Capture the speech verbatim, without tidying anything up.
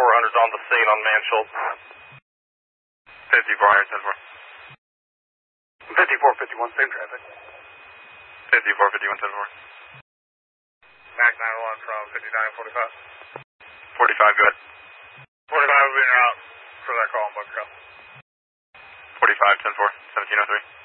four hundred on the scene on Manschultz. fifty-four hundred, ten four. fifty-four fifty-one, same traffic. fifty-four fifty-one, ten four. Mac nine one from fifty-nine forty-five. forty-five, go ahead. forty-five will be in route for that call on Buckcup. forty-five, ten four, seventeen oh three.